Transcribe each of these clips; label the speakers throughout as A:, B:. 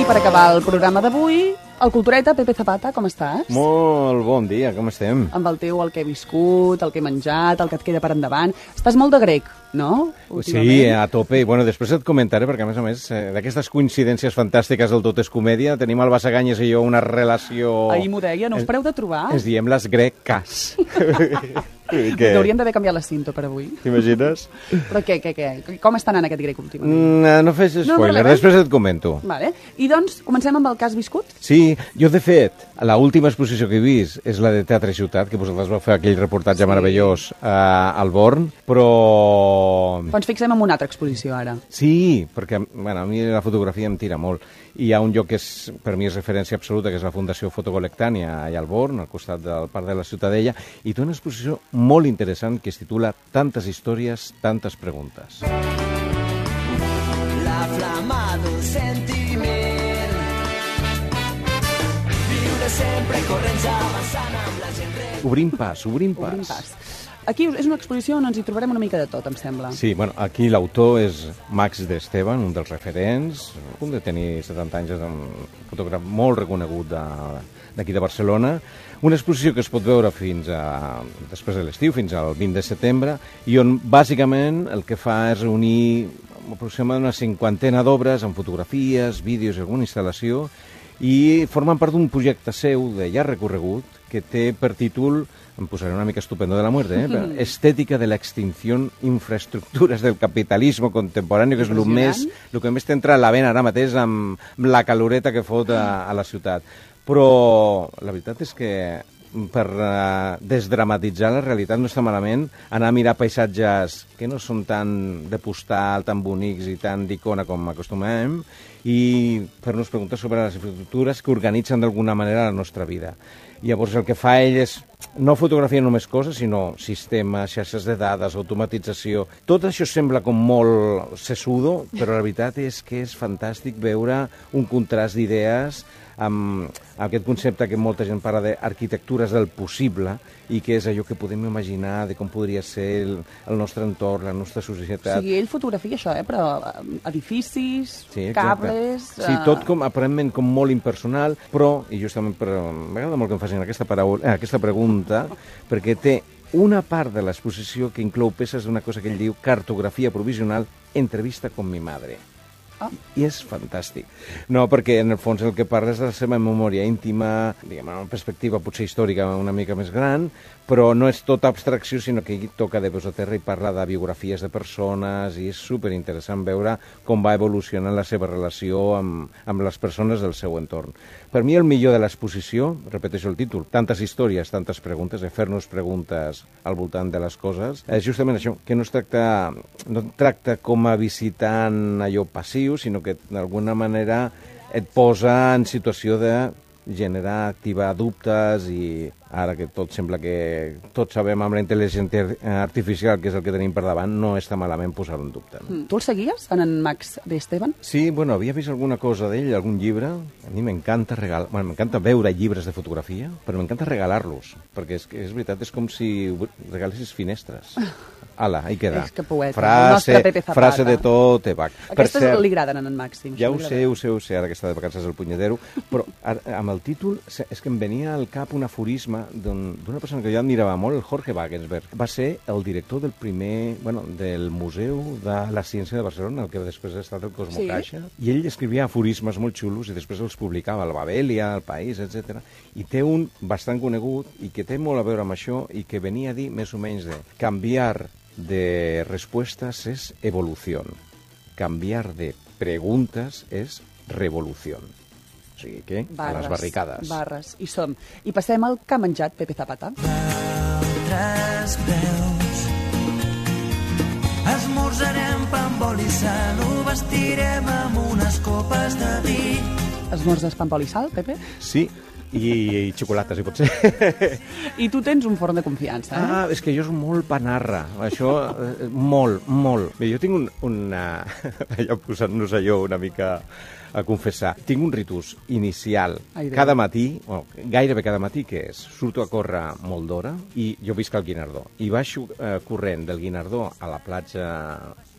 A: per acabar el programa d'avui, el Cultureta, Pepe Zapata, com estàs?
B: Molt bon dia, com estem?
A: Amb el teu, el que he viscut, el que he menjat, el que et queda per endavant. Estàs molt de grec, no?
B: Sí, a tope. I bueno, després et comentaré, perquè a més, d'aquestes coincidències fantàstiques del Tot és Comèdia, tenim el Basaganyes i jo una relació...
A: Ahir m'ho deia, no us pareu de trobar?
B: Ens diem les greques.
A: Que... Hauríem d'haver canviat la cinta per avui.
B: T'imagines?
A: Però què? Com està anant aquest grec últimament?
B: No fes spoiler, després et comento.
A: Vale. I doncs, comencem amb el que has viscut?
B: Sí, jo de fet, l'última exposició que he vist és la de Teatre i Ciutat, que vosaltres vau fer aquell reportatge meravellós al Born, però...
A: Però ens fixem en una altra exposició ara.
B: Sí, perquè bueno, a mi la fotografia em tira molt. Hi ha un lloc que és, per mi és referència absoluta, que és la Fundació Fotocolectània, allà al Born, al costat del Parc de la Ciutadella, i té una exposició molt interessant que es titula Tantes històries, tantes preguntes.
C: La flama d'un sentiment, viure sempre corrents avançant amb la gent res.
B: Obrim pas.
A: Obrim pas. Aquí és una exposició on ens hi trobarem una mica de tot, em sembla.
B: Sí, bueno, aquí l'autor és Max de Esteban, un dels referents, a punt de tenir 70 anys, és un fotògraf molt reconegut d'aquí de Barcelona. Una exposició que es pot veure després de l'estiu, fins al 20 de setembre, i on bàsicament el que fa és reunir aproximadament una 50 d'obres amb fotografies, vídeos i alguna instal·lació, i formen part d'un projecte seu de llarg recorregut que té per títol, em posaré una mica estupendo de la muerte, Estética de la extinción, infraestructuras del capitalismo contemporáneo, que és el que més t'entra a la vena ara mateix amb la caloreta que fot a la ciutat. Però la veritat és que per desdramatitzar la realitat no està malament anar a mirar paisatges que no són tan de postal, tan bonics i tan d'icona com acostumem, i fer-nos preguntes sobre les infraestructures que organitzen d'alguna manera la nostra vida. Llavors el que fa ell és no fotografiar només coses, sinó sistemes, xarxes de dades, automatització. Tot això sembla com molt sesudo, però la veritat és que és fantàstic veure un contrast d'idees amb aquest concepte que molta gent parla d'arquitectures del possible i que és allò que podem imaginar de com podria ser el nostre entorn, la nostra societat.
A: O sigui, ell fotografia això, però edificis,
B: sí,
A: cables...
B: Sí, tot com, aparentment com molt impersonal, però, i justament m'agrada molt que em facin aquesta pregunta, perquè té una part de l'exposició que inclou peces d'una cosa que ell diu cartografia provisional, entrevista con mi madre. I és fantàstic. No, perquè en el fons el que parla és de la seva memòria íntima, diguem, en una perspectiva potser històrica una mica més gran, però no és tota abstracció, sinó que ell toca de peus a terra i parla de biografies de persones, i és superinteressant veure com va evolucionant la seva relació amb les persones del seu entorn. Per mi el millor de l'exposició, repeteixo el títol, tantes històries, tantes preguntes, de fer-nos preguntes al voltant de les coses, és justament això, que no tracta com a visitant allò passiu, sinó que d'alguna manera et posa en situació de generar, activar dubtes, i ara que tot sembla que tots sabem amb la intel·ligència artificial que és el que tenim per davant, no està malament posar-ho en dubte.
A: Tu el seguies, en Max de Esteban?
B: Sí, bueno, havia vist alguna cosa d'ell, algun llibre. A mi m'encanta m'encanta veure llibres de fotografia, però m'encanta regalar-los, perquè és veritat, és com si regalessis finestres. Ala, ahí queda.
A: És que poeta, el nostre Pepe Zapata.
B: Frase de tot, Evac.
A: Aquestes li agraden a en Màxim.
B: Ja ho sé, ara que està de vacances al punyedero, però amb el títol és que em venia al cap un aforisme d'una persona que jo admirava molt, el Jorge Wagensberg. Va ser el director del Museu de la Ciència de Barcelona, el que després ha estat el Cosmocaixa, i ell escrivia aforismes molt xulos i després els publicava al Babelia, al País, etc. I té un bastant conegut i que té molt a veure amb això i que venia a dir més o menys de canviar de respuestas es evolución. Cambiar de preguntas es revolución. O sigui que, a les barricades.
A: Barres, i som. I passem al que ha menjat Pepe Zapata.
C: D'altres preus esmorzarem pa amb oli i sal, ho vestirem amb unes copes de vi.
A: Esmorzes pa amb oli i sal, Pepe?
B: Sí, i xocolata, si pot ser.
A: I tu tens un forn de confiança, eh?
B: És que jo soc molt panarra, això, molt. Bé, jo tinc allò posant-nos allò una mica a confessar, tinc un ritus inicial cada matí, gairebé cada matí, que és, surto a córrer molt d'hora i jo visc al Guinardó, i baixo corrent del Guinardó a la platja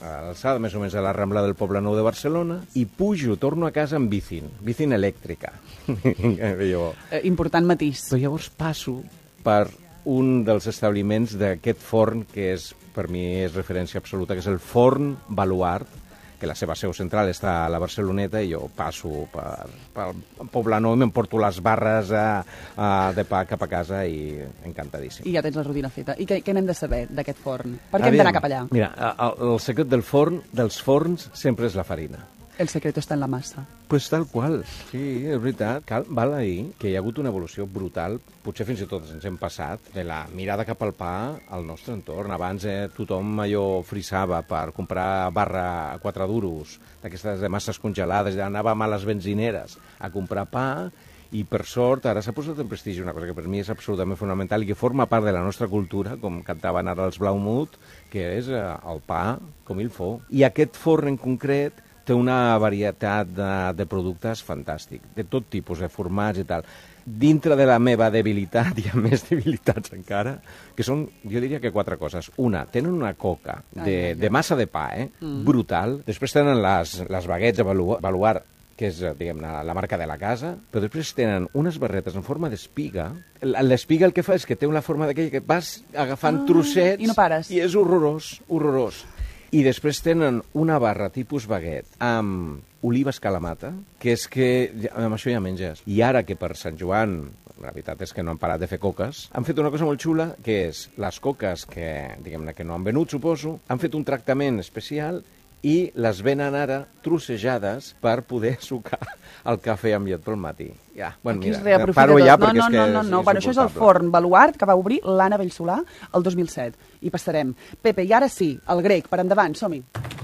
B: a l'alçada més o menys a la Rambla del Poblenou de Barcelona, i pujo, torno a casa amb bicin elèctrica.
A: Important matís.
B: Però llavors passo per un dels establiments d'aquest forn que és, per mi és referència absoluta, que és el Forn Baluart, que la seva seu central està a la Barceloneta, i jo passo per Poblenou i m'emporto les barres de pa cap a casa i encantadíssim.
A: I ja tens la rutina feta. I què n'hem de saber d'aquest forn? Per què hem d'anar cap allà?
B: Mira, el secret dels forns sempre és la farina.
A: El secret està en la massa.
B: Pues tal qual, sí, és veritat. Val a dir que hi ha hagut una evolució brutal, potser fins i tot ens hem passat, de la mirada cap al pa al nostre entorn. Abans tothom allò frisava per comprar barra a 4 duros, d'aquestes de masses congelades, anàvem a les benzineres a comprar pa, i per sort ara s'ha posat en prestigi una cosa que per mi és absolutament fonamental i que forma part de la nostra cultura, com cantaven ara els Blaumut, que és el pa com il faut. I aquest forn en concret té una varietat de productes fantàstic, de tot tipus, de formats i tal. Dintre de la meva debilitat, hi ha més debilitats encara, que són, jo diria que 4 coses. Una, tenen una coca de massa de pa, brutal. Després tenen les baguettes de Baluart, que és, diguem-ne, la marca de la casa, però després tenen unes barretes en forma d'espiga. L'espiga el que fa és que té una forma d'aquell que vas agafant trossets
A: i no pares.
B: I és horrorós, horrorós. I després tenen una barra tipus baguette amb olives calamata, que és que amb això ja menges. I ara que per Sant Joan, la veritat és que no han parat de fer coques, han fet una cosa molt xula, que és les coques que, diguem-ne, que no han venut, suposo, han fet un tractament especial i les venen ara trossejades per poder sucar el cafè amb llet pel matí. Ja, bueno, mira, paro ja perquè és que és
A: bueno, això és el Forn Baluart que va obrir l'Anna Bellsolà el 2007. I passarem. Pepe, i ara sí, el grec, per endavant, som-hi.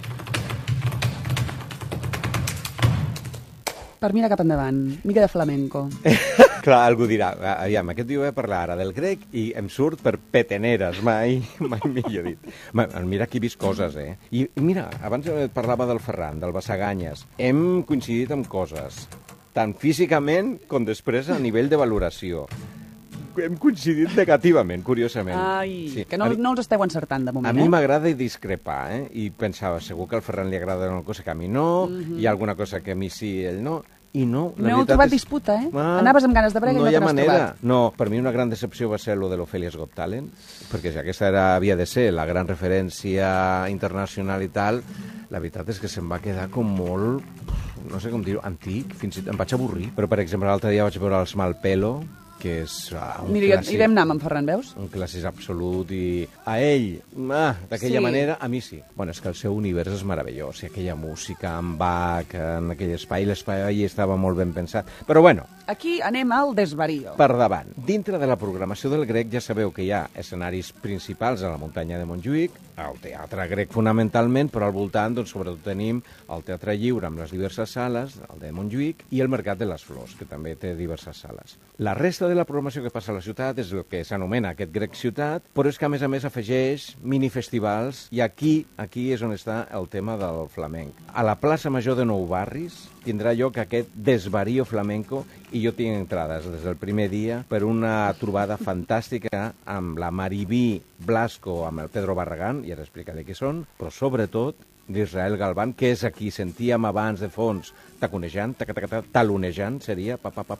A: Per mirar cap endavant, mica de flamenco.
B: Clar, algú dirà, aviam, aquest dia voy a parlar ara del grec i em surt per peteneres, mai millor dit. Mira que he vist coses, I mira, abans parlava del Ferran, del Bassaganyes. Hem coincidit amb coses, tant físicament com després a nivell de valoració. Hem coincidit negativament, curiosament.
A: Ai, sí. Que no els esteu encertant de moment,
B: A mi m'agrada discrepar, I pensava, segur que al Ferran li agrada una cosa que a mi no, hi ha alguna cosa que a mi sí, ell no, i no.
A: No heu trobat disputa, Anaves amb ganes de brega i no te n'has trobat.
B: No, per mi una gran decepció va ser lo de l'Ofelia's Got Talent, perquè si aquesta havia de ser la gran referència internacional i tal, la veritat és que se'm va quedar com molt, no sé com dir-ho, antic, fins i tot em vaig avorrir. Però, per exemple, l'altre dia vaig veure els Malpelo, que és un clàssic.
A: Irem anar amb en Ferran, veus?
B: Un clàssic absolut, i a ell, d'aquella manera, a mi sí. Bueno, és que el seu univers és meravellós, i aquella música amb Bach, en aquell espai estava molt ben pensat. Però bueno,
A: aquí anem al desvarío.
B: Per davant. Dintre de la programació del grec ja sabeu que hi ha escenaris principals a la muntanya de Montjuïc, el teatre grec fonamentalment, però al voltant doncs, sobretot tenim el Teatre Lliure amb les diverses sales, el de Montjuïc, i el Mercat de les Flors, que també té diverses sales. La resta de la programació que passa a la ciutat és el que s'anomena aquest Grec Ciutat, però és que a més afegeix minifestivals, i aquí és on està el tema del flamenc. A la plaça Major de Nou Barris tindrà lloc aquest desvarío flamenco, i jo tinc entrades des del primer dia per una trobada fantàstica amb la Maribí Blasco, amb el Pedro Barragán, i ara explicaré què són, però sobretot d'Israel Galván, que és a qui sentíem abans de fons taconejant, talonejant, seria,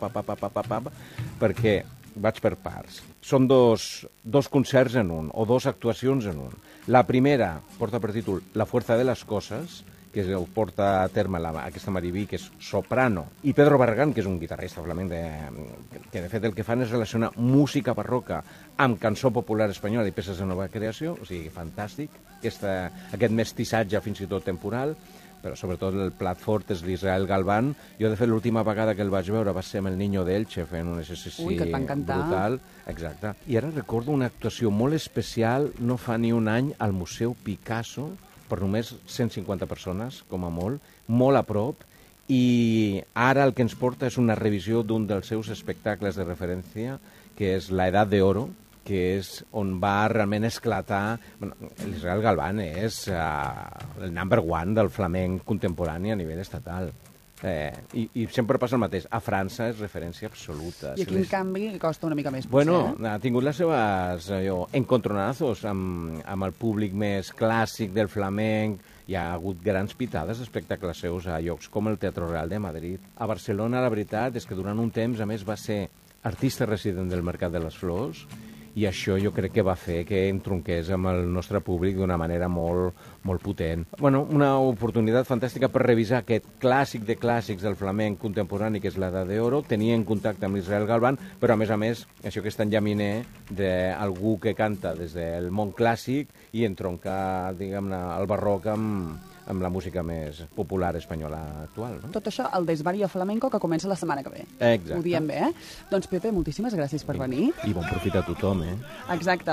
B: perquè vaig per parts. Són dos concerts en un, o 2 actuacions en un. La primera porta per títol La fuerza de las cosas, que ho porta a terme aquesta Maribí, que és soprano, i Pedro Barragán, que és un guitarrista flamenc, que de fet el que fan és relacionar música barroca amb cançó popular espanyola i peces de nova creació, o sigui, fantàstic, aquest mestissatge fins i tot temporal, però sobretot el plat fort és l'Israel Galván. Jo, de fet, l'última vegada que el vaig veure va ser amb el Niño d'Elche, fent un exercici brutal. Exacte. I ara recordo una actuació molt especial, no fa ni un any, al Museu Picasso, per només 150 persones, com a molt a prop, i ara el que ens porta és una revisió d'un dels seus espectacles de referència, que és La Edad de Oro, que és on va realment esclatar. L'Israel Galván és el number one del flamenc contemporani a nivell estatal. I sempre passa el mateix. A França és referència absoluta.
A: I aquí, en canvi, costa una mica més.
B: Bueno,
A: potser,
B: ha tingut les seves encontronazos amb el públic més clàssic del flamenc. Hi ha hagut grans pitades d'espectacles seus a llocs com el Teatro Real de Madrid. A Barcelona, la veritat és que durant un temps, a més, va ser artista resident del Mercat de les Flors, i això jo crec que va fer que entronqués amb el nostre públic d'una manera molt, molt potent. Bueno, una oportunitat fantàstica per revisar aquest clàssic de clàssics del flamenc contemporani, que és l'Edat d'Oro. Tenia en contacte amb l'Israel Galvan, però a més, això que és tan llaminer d'algú que canta des del món clàssic i entronca, diguem-ne, el barroc amb la música més popular espanyola actual. No?
A: Tot això, el Desvario Flamenco, que comença la setmana que ve.
B: Exacte.
A: Ho diem bé, eh? Doncs, Pepe, moltíssimes gràcies per venir.
B: I bon profit a tothom, eh?
A: Exacte.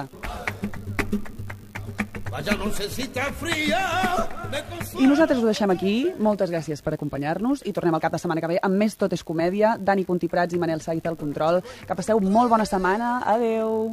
A: I nosaltres ho deixem aquí. Moltes gràcies per acompanyar-nos i tornem al cap de setmana que ve amb més Tot és Comèdia. Dani Puntí Prats i Manel Saiz al control. Que passeu molt bona setmana. Adeu.